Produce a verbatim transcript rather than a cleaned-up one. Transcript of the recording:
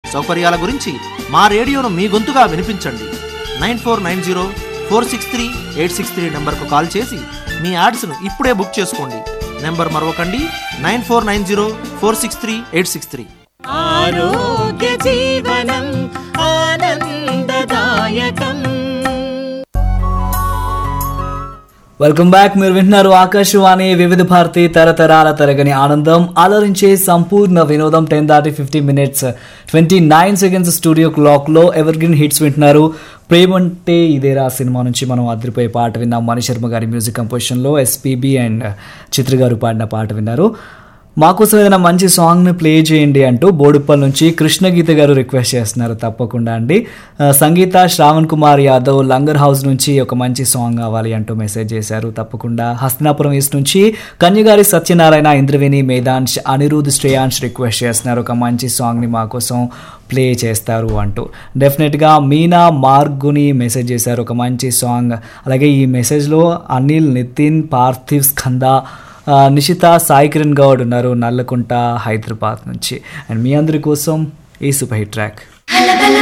సౌకర్యాల గురించి మా రేడియోను మీ గొంతుగా వినిపించండి. Nine four nine zero four six three eight six three నెంబర్కు కాల్ చేసి మీ యాడ్స్ను ఇప్పుడే బుక్ చేసుకోండి. Number మరొకండి, nine four nine zero four six three eight six three. ఆరోగ్య జీవనం ఆనందదాయకం. Welcome back. మీరు వింటున్నారు ఆకాశవాణి వివిధ భారతి తరతరాల తరగని ఆనందం అలరించే సంపూర్ణ వినోదం. టెన్ దాటి fifty minutes twenty nine seconds studio clock లో ఎవర్ గ్రీన్ హిట్స్ వింటున్నారు. ప్రేమంటే ఇదేరా సినిమా నుంచి మనం అదిరిపోయే పాట విన్నాం. మణిశర్మ గారి మ్యూజిక్ కంపోజిషన్ లో ఎస్పీబీ అండ్ చిత్ర గారు పాడిన పాట విన్నారు. మాకోసం ఏదైనా మంచి సాంగ్ని ప్లే చేయండి అంటూ బోడుప్పల్ నుంచి కృష్ణగీత గారు రిక్వెస్ట్ చేస్తున్నారు. తప్పకుండా అండి. సంగీత శ్రావణ్ కుమార్ యాదవ్ లంగర్ హౌస్ నుంచి ఒక మంచి సాంగ్ కావాలి అంటూ మెసేజ్ చేశారు. తప్పకుండా హస్తినాపురం ఈస్ట్ నుంచి కన్యగారి సత్యనారాయణ, ఇంద్రవేణి, మేధాంశ్, అనిరుద్, శ్రేయాంశ్ రిక్వెస్ట్ చేస్తున్నారు ఒక మంచి సాంగ్ని మా కోసం ప్లే చేస్తారు అంటూ. డెఫినెట్గా మీనా మార్గుని మెసేజ్ చేశారు ఒక మంచి సాంగ్. అలాగే ఈ మెసేజ్లో అనిల్, నితిన్, పార్థివ్, స్కంద, నిషిత, సాయి కిరణ్ గౌడ్ ఉన్నారు నల్లకుంట హైదరాబాద్ నుంచి. అండ్ మీ అందరి కోసం ఈ సూపర్ హిట్ ట్రాక్.